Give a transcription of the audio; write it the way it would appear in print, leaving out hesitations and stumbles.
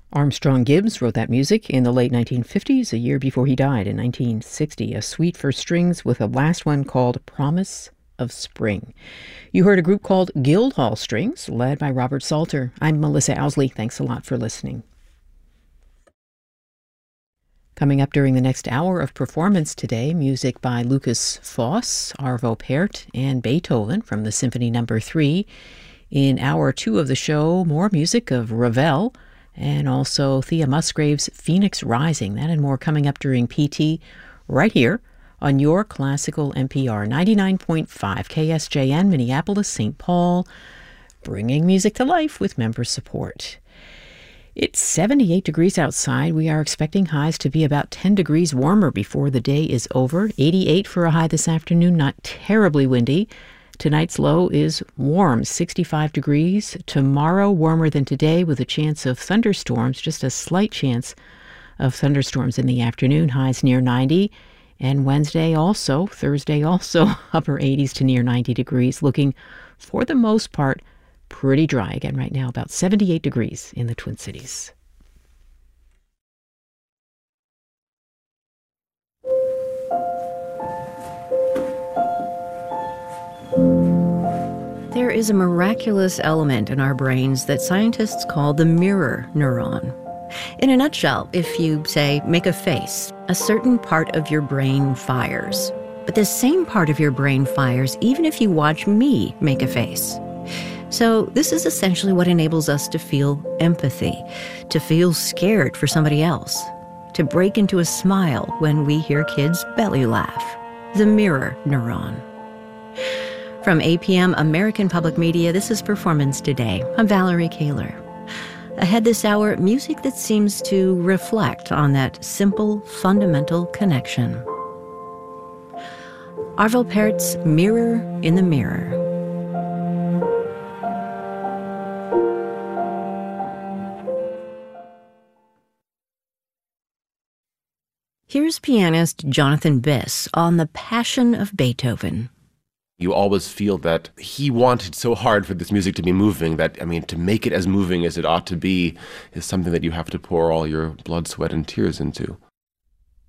Armstrong Gibbs wrote that music in the late 1950s, a year before he died in 1960. A suite for strings with a last one called Promise of Spring. You heard a group called Guildhall Strings, led by Robert Salter. I'm Melissa Owsley. Thanks a lot for listening. Coming up during the next hour of performance today, music by Lukas Foss, Arvo Pärt, and Beethoven from the Symphony No. 3. In hour 2 of the show, more music of Ravel, and also Thea Musgrave's Phoenix Rising. That and more coming up during PT right here on your classical NPR 99.5 KSJN, Minneapolis, St. Paul, bringing music to life with member support. It's 78 degrees outside. We are expecting highs to be about 10 degrees warmer before the day is over. 88 for a high this afternoon, not terribly windy. Tonight's low is warm, 65 degrees. Tomorrow, warmer than today with a chance of thunderstorms, just a slight chance of thunderstorms in the afternoon, highs near 90. And Thursday also, upper 80s to near 90 degrees, looking for the most part pretty dry. Again, right now, about 78 degrees in the Twin Cities. There is a miraculous element in our brains that scientists call the mirror neuron. In a nutshell, if you, say, make a face, a certain part of your brain fires. But the same part of your brain fires even if you watch me make a face. So this is essentially what enables us to feel empathy, to feel scared for somebody else, to break into a smile when we hear kids belly laugh. The mirror neuron. From APM American Public Media, this is Performance Today. I'm Valerie Kaler. Ahead this hour, music that seems to reflect on that simple, fundamental connection. Arvo Pärt's Mirror in the Mirror. Here's pianist Jonathan Biss on The Passion of Beethoven. You always feel that he wanted so hard for this music to be moving that, to make it as moving as it ought to be is something that you have to pour all your blood, sweat, and tears into.